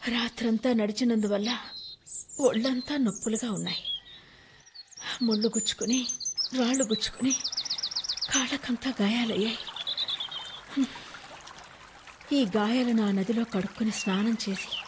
రాత్రంతా నడిచినందువల్ల ఒళ్ళంతా నొప్పులుగా ఉన్నాయి. ముళ్ళు గుచ్చుకుని, రాళ్ళు గుచ్చుకుని కాళ్ళకంతా గాయాలయ్యాయి. ఈ గాయాలను ఆ నదిలో కడుక్కొని స్నానం చేసి